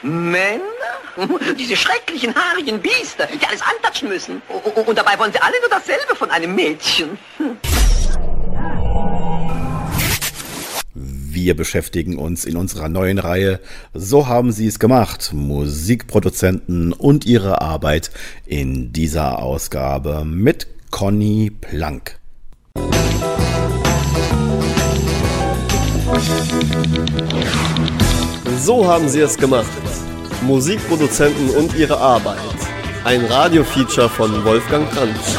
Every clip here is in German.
Männer? Diese schrecklichen, haarigen Biester, die alles antatschen müssen. Und dabei wollen sie alle nur dasselbe von einem Mädchen. Wir beschäftigen uns in unserer neuen Reihe So haben sie es gemacht, Musikproduzenten und ihre Arbeit in dieser Ausgabe mit Conny Plank. So haben sie es gemacht. Musikproduzenten und ihre Arbeit. Ein Radiofeature von Wolfgang Kranz.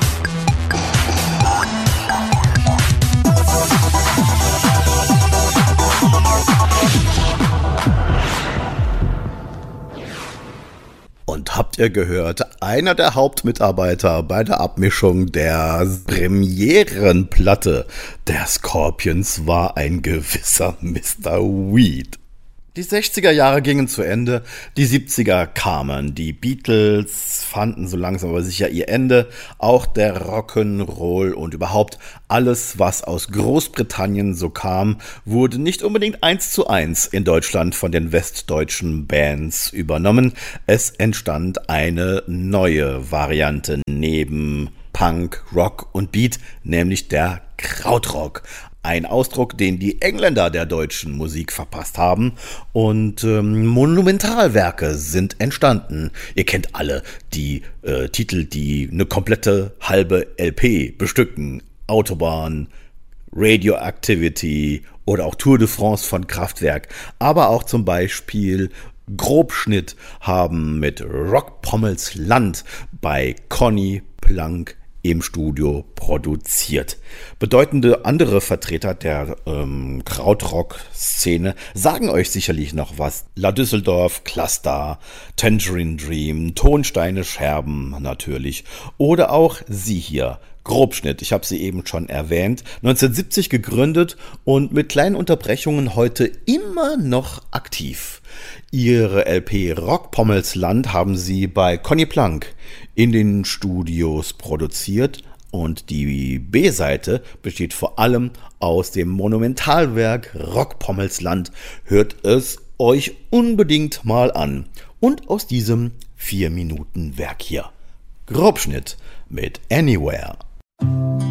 Und habt ihr gehört, einer der Hauptmitarbeiter bei der Abmischung der Premierenplatte der Scorpions war ein gewisser Mr. Weed. Die 60er Jahre gingen zu Ende, die 70er kamen, die Beatles fanden so langsam aber sicher ihr Ende, auch der Rock'n'Roll und überhaupt alles, was aus Großbritannien so kam, wurde nicht unbedingt 1:1 in Deutschland von den westdeutschen Bands übernommen. Es entstand eine neue Variante neben Punk, Rock und Beat, nämlich der Krautrock. Ein Ausdruck, den die Engländer der deutschen Musik verpasst haben, und Monumentalwerke sind entstanden. Ihr kennt alle die Titel, die eine komplette halbe LP bestücken. Autobahn, Radioactivity oder auch Tour de France von Kraftwerk. Aber auch zum Beispiel Grobschnitt haben mit Rockpommels Land bei Conny Plank im Studio produziert. Bedeutende andere Vertreter der Krautrock-Szene sagen euch sicherlich noch was. La Düsseldorf, Cluster, Tangerine Dream, Tonsteine Scherben natürlich. Oder auch sie hier, Grobschnitt, ich habe sie eben schon erwähnt, 1970 gegründet und mit kleinen Unterbrechungen heute immer noch aktiv. Ihre LP Rockpommels Land haben sie bei Conny Plank in den Studios produziert und die B-Seite besteht vor allem aus dem Monumentalwerk Rockpommels Land. Hört es euch unbedingt mal an. Und aus diesem 4-Minuten-Werk hier. Grobschnitt mit Anywhere.